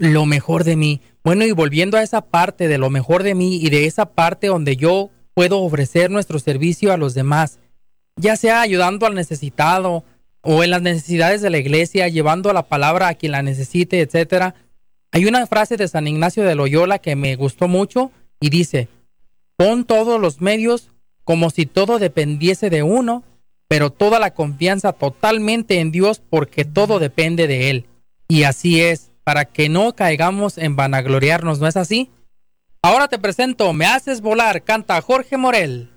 lo mejor de mí. Bueno, y volviendo a esa parte de lo mejor de mí y de esa parte donde yo puedo ofrecer nuestro servicio a los demás, ya sea ayudando al necesitado o en las necesidades de la iglesia, llevando la palabra a quien la necesite, etcétera. Hay una frase de San Ignacio de Loyola que me gustó mucho y dice: pon todos los medios como si todo dependiese de uno, pero toda la confianza totalmente en Dios porque todo depende de Él. Y así es, para que no caigamos en vanagloriarnos, ¿no es así? Ahora te presento Me haces volar, canta Jorge Morel.